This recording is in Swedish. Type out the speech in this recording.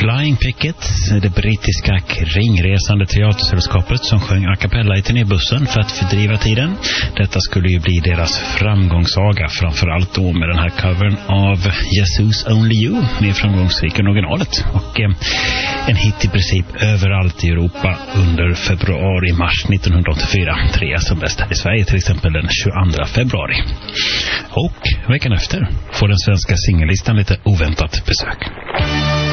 Flying Pickets, det brittiska kringresande teatersällskapet som sjöng a cappella i turnébussen för att fördriva tiden. Detta skulle ju bli deras framgångssaga, framförallt då med den här covern av Jesus Only You, mer framgångsrik än originalet. Och en hit i princip överallt i Europa under februari-mars 1984. 3 som bäst här i Sverige till exempel den 22 februari. Och veckan efter får den svenska singellistan lite oväntat besök.